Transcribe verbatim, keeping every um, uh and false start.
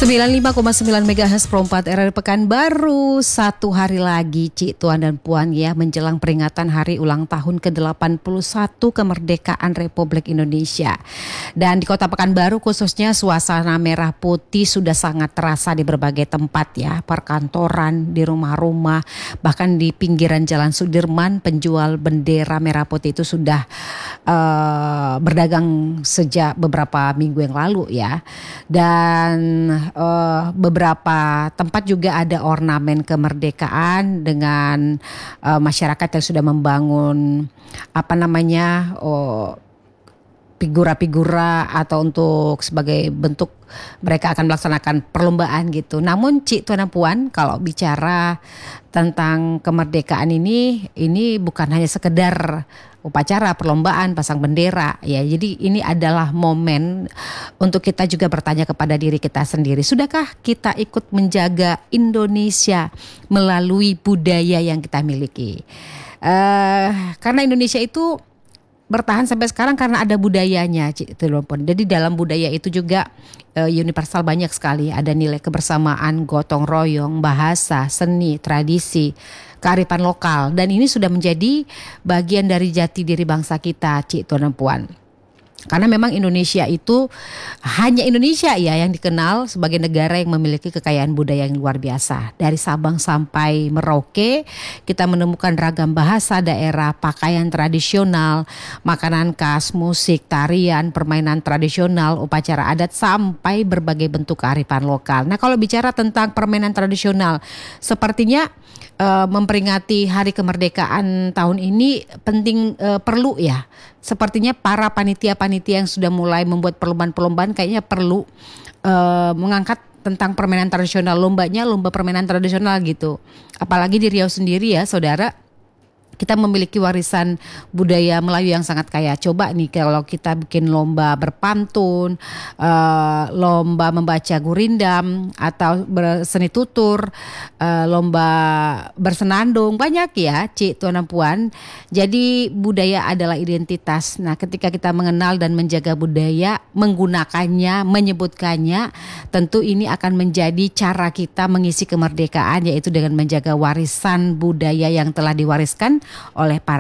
sembilan puluh lima koma sembilan megahertz Pro empat R R Pekanbaru. Satu hari lagi Cik Tuan dan Puan ya menjelang peringatan hari ulang tahun ke delapan puluh satu kemerdekaan Republik Indonesia. Dan di Kota Pekanbaru khususnya suasana merah putih sudah sangat terasa di berbagai tempat ya. Perkantoran, di rumah-rumah, bahkan di pinggiran Jalan Sudirman penjual bendera merah putih itu sudah uh, berdagang sejak beberapa minggu yang lalu ya. Dan Uh, beberapa tempat juga ada ornamen kemerdekaan dengan uh, masyarakat yang sudah membangun apa namanya oh, figura-figura atau untuk sebagai bentuk mereka akan melaksanakan perlombaan gitu. Namun Cik Tuan dan Puan, kalau bicara tentang kemerdekaan ini, ini bukan hanya sekedar upacara perlombaan pasang bendera ya. Jadi ini adalah momen untuk kita juga bertanya kepada diri kita sendiri. Sudahkah kita ikut menjaga Indonesia melalui budaya yang kita miliki? Uh, karena Indonesia itu bertahan sampai sekarang karena ada budayanya, Cik Tuan. Jadi dalam budaya itu juga uh, universal banyak sekali. Ada nilai kebersamaan, gotong royong, bahasa, seni, tradisi, kearifan lokal. Dan ini sudah menjadi bagian dari jati diri bangsa kita, Cik Tuan dan Puan. Karena memang Indonesia itu hanya Indonesia ya yang dikenal sebagai negara yang memiliki kekayaan budaya yang luar biasa. Dari Sabang sampai Merauke kita menemukan ragam bahasa daerah, pakaian tradisional, makanan khas, musik, tarian, permainan tradisional, upacara adat sampai berbagai bentuk kearifan lokal. Nah, kalau bicara tentang permainan tradisional, sepertinya uh, memperingati Hari Kemerdekaan tahun ini penting uh, perlu ya. Sepertinya para panitia-panitia yang sudah mulai membuat perlombaan-perlombaan kayaknya perlu uh, mengangkat tentang permainan tradisional, lombanya lomba permainan tradisional gitu. Apalagi di Riau sendiri ya saudara, kita memiliki warisan budaya Melayu yang sangat kaya. Coba nih kalau kita bikin lomba berpantun, uh, lomba membaca gurindam atau berseni tutur, uh, lomba bersenandung, banyak ya Cik Tuan dan Puan. Jadi budaya adalah identitas. Nah, ketika kita mengenal dan menjaga budaya, menggunakannya, menyebutkannya, tentu ini akan menjadi cara kita mengisi kemerdekaan, yaitu dengan menjaga warisan budaya yang telah diwariskan oleh para